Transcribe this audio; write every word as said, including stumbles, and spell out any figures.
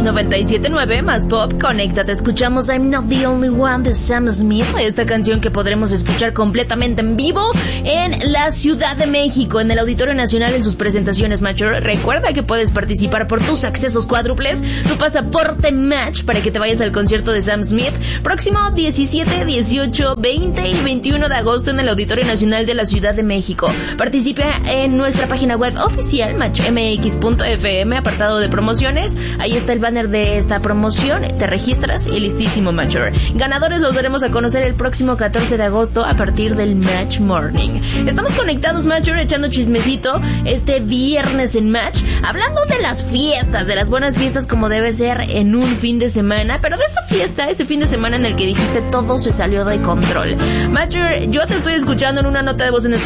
noventa y siete punto nueve más pop. Conéctate, escuchamos I'm Not the Only One de Sam Smith, esta canción que podremos escuchar completamente en vivo en la Ciudad de México, en el Auditorio Nacional, en sus presentaciones, macho. Recuerda que puedes participar por tus accesos cuádruples, tu pasaporte match para que te vayas al concierto de Sam Smith próximo diecisiete, dieciocho, veinte y veintiuno de agosto en el Auditorio Nacional de la Ciudad de México. Participa en nuestra página web oficial match m x punto f m, apartado de promociones. Ahí está el banner de esta promoción, te registras y listísimo, macho. Ganadores los daremos a conocer el próximo catorce de agosto a partir del Match Morning. Estamos conectados, macho, echando chismecito este viernes en Match, hablando de las fiestas, de las buenas fiestas como debe ser en un fin de semana, pero de esa fiesta, ese fin de semana en el que dijiste todo se salió de control. Macho, yo te estoy escuchando en una nota de voz en